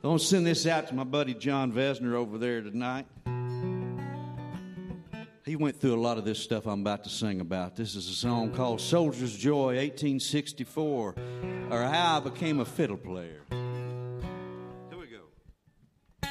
I'm going to send this out to my buddy John Vesner over there tonight. He went through a lot of this stuff I'm about to sing about. This is a song called Soldier's Joy, 1864, or How I Became a Fiddle Player.